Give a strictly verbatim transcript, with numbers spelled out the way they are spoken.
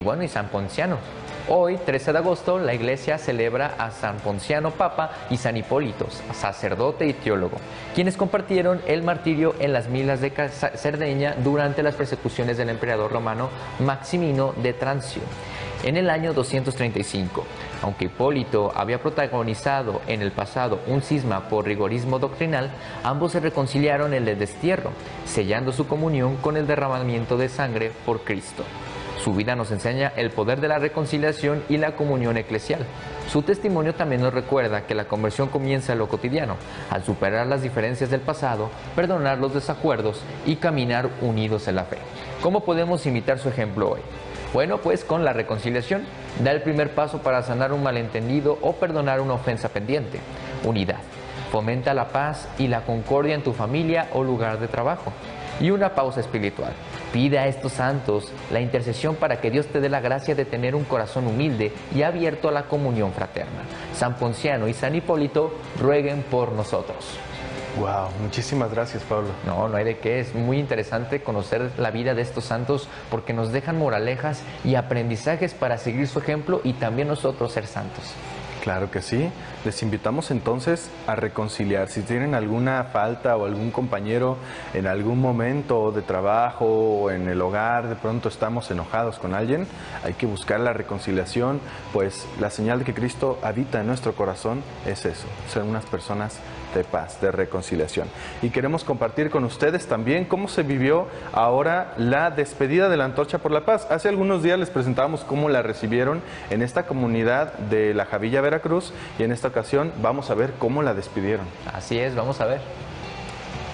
Bueno, y San Ponciano. Hoy, trece de agosto, la Iglesia celebra a San Ponciano Papa y San Hipólito, sacerdote y teólogo, quienes compartieron el martirio en las milas de Cerdeña durante las persecuciones del emperador romano Maximino de Trancio en el año doscientos treinta y cinco. Aunque Hipólito había protagonizado en el pasado un cisma por rigorismo doctrinal, ambos se reconciliaron en el destierro, sellando su comunión con el derramamiento de sangre por Cristo. Su vida nos enseña el poder de la reconciliación y la comunión eclesial. Su testimonio también nos recuerda que la conversión comienza en lo cotidiano, al superar las diferencias del pasado, perdonar los desacuerdos y caminar unidos en la fe. ¿Cómo podemos imitar su ejemplo hoy? Bueno, pues con la reconciliación, da el primer paso para sanar un malentendido o perdonar una ofensa pendiente. Unidad. Fomenta la paz y la concordia en tu familia o lugar de trabajo. Y una pausa espiritual. Pide a estos santos la intercesión para que Dios te dé la gracia de tener un corazón humilde y abierto a la comunión fraterna. San Ponciano y San Hipólito rueguen por nosotros. Wow, muchísimas gracias, Pablo. No, no hay de qué. Es muy interesante conocer la vida de estos santos porque nos dejan moralejas y aprendizajes para seguir su ejemplo y también nosotros ser santos. Claro que sí. Les invitamos entonces a reconciliar. Si tienen alguna falta o algún compañero en algún momento de trabajo o en el hogar, de pronto estamos enojados con alguien, hay que buscar la reconciliación, pues la señal de que Cristo habita en nuestro corazón es eso, ser unas personas de paz, de reconciliación. Y queremos compartir con ustedes también cómo se vivió ahora la despedida de la Antorcha por la Paz. Hace algunos días les presentábamos cómo la recibieron en esta comunidad de La Javilla, Veracruz, y en esta ocasión vamos a ver cómo la despidieron. Así es, vamos a ver.